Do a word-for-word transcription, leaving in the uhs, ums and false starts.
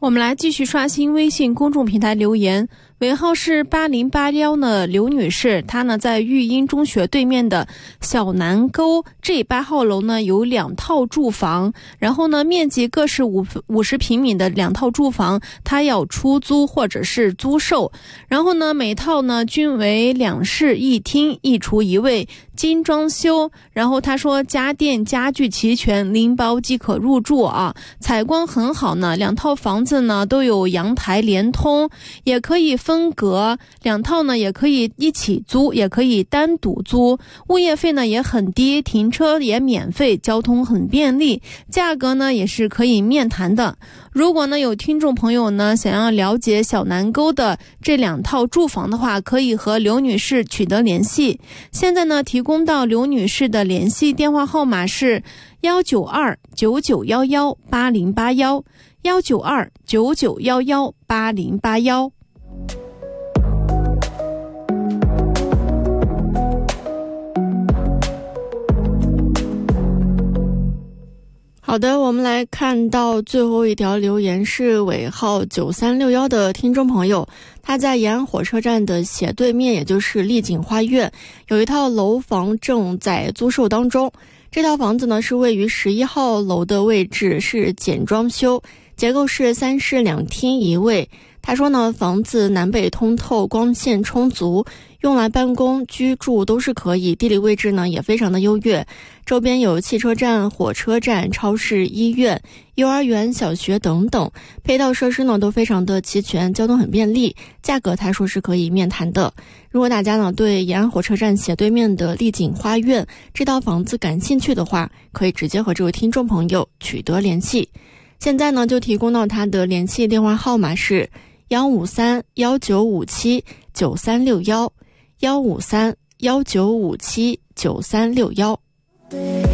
我们来继续刷新微信公众平台留言，尾号是八零八一呢，刘女士，她呢在育英中学对面的小南沟 G 八号楼呢有两套住房，然后呢面积各是五五十平米的两套住房，她要出租或者是租售，然后呢每套呢均为两室一厅一厨一卫，精装修，然后她说家电家具齐全，零包即可入住啊，采光很好呢，两套房子呢都有阳台连通，也可以分隔，两套呢也可以一起租，也可以单独租，物业费呢也很低，停车也免费，交通很便利，价格呢也是可以面谈的。如果呢有听众朋友呢想要了解小南沟的这两套住房的话，可以和刘女士取得联系。现在呢提供到刘女士的联系电话号码是幺九二九九幺幺八零八幺，幺九二九九幺幺八零八幺。好的，我们来看到最后一条留言是尾号九三六一的听众朋友，他在延安火车站的斜对面，也就是丽景花苑，有一套楼房正在租售当中。这套房子呢是位于十一号楼的位置，是简装修，结构是三室两厅一卫。他说呢，房子南北通透，光线充足，用来办公居住都是可以，地理位置呢也非常的优越，周边有汽车站、火车站、超市、医院、幼儿园、小学等等，配套设施呢都非常的齐全，交通很便利，价格他说是可以面谈的。如果大家呢对延安火车站斜对面的丽景花苑这套房子感兴趣的话，可以直接和这位听众朋友取得联系。现在呢就提供到他的联系电话号码是幺五三幺九五七九三六幺，幺五三幺九五七九三六幺。